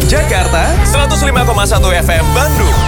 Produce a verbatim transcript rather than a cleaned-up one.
Jakarta, seratus lima koma satu F M Bandung.